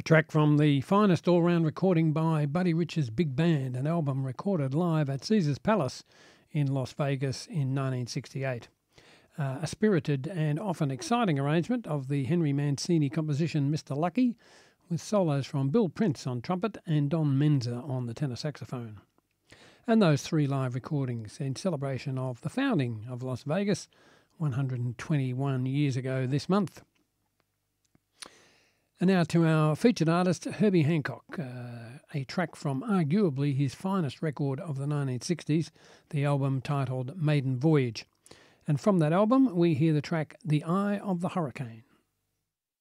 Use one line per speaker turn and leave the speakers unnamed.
track from the finest all-round recording by Buddy Rich's Big Band, an album recorded live at Caesars Palace in Las Vegas in 1968. A spirited and often exciting arrangement of the Henry Mancini composition Mr. Lucky, with solos from Bill Prince on trumpet and Don Menza on the tenor saxophone. And those three live recordings in celebration of the founding of Las Vegas 121 years ago this month. And now to our featured artist, Herbie Hancock, a track from arguably his finest record of the 1960s, the album titled Maiden Voyage. And from that album, we hear the track The Eye of the Hurricane.